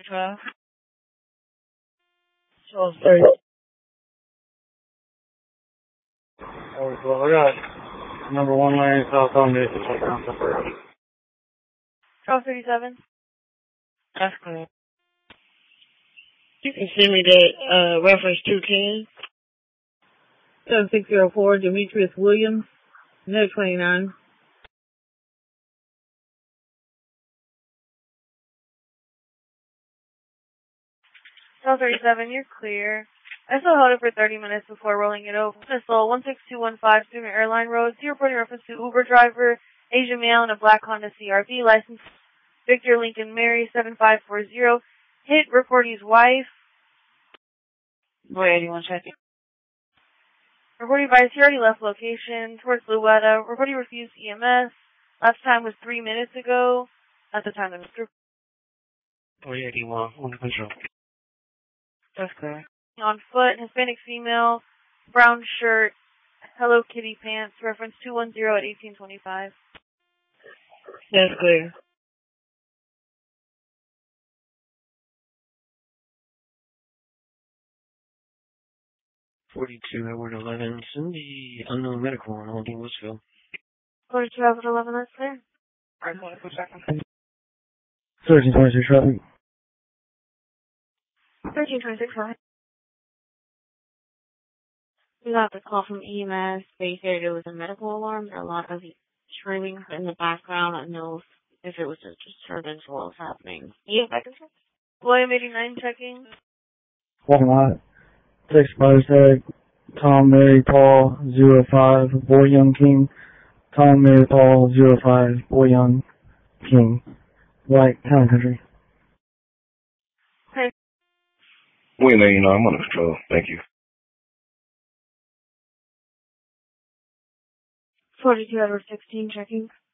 12. 12:30. Over 12. I got number 1 lane south on this. 12:37. That's correct. You can send me that reference 210. 7604 Demetrius Williams, no 29. You're clear. I still held it for 30 minutes before rolling it over. Missile 16215 Student Airline Road. You reporting reference to Uber driver, Asian male in a black Honda CRV, license Victor Lincoln Mary 7540. Hit reportee's wife. Boy, anyone check it? Reportee advised he already left location towards Louetta. Reportee refused EMS. Last time was 3 minutes ago. At the time of Mr. 4081, under control. That's correct. On foot, Hispanic female, brown shirt, Hello Kitty pants, reference 210 at 1825. That's clear. .42 Edward 11. Send the unknown medical on Holding Woodsville. 42 Edward 11, that's clear. Alright, hold on for a second. 1326 traffic. 1326, go ahead. We got the call from EMS. They said it was a medical alarm. There are a lot of screaming in the background. I don't know if it was a disturbance or what was happening. Yeah, I can check. William 89 checking. Walking lot. Text by tag. Tom Mary Paul 05 Boy Young King. Tom Mary Paul 05 Boy Young King. White Town Country. Okay. William 89, I'm under control. Thank you. 42 Edward 16 checking.